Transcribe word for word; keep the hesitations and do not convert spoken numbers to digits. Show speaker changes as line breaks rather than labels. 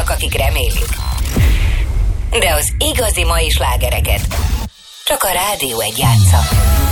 Vannak, akik remélik. De az igazi mai slágereket csak a Rádió egy játsza.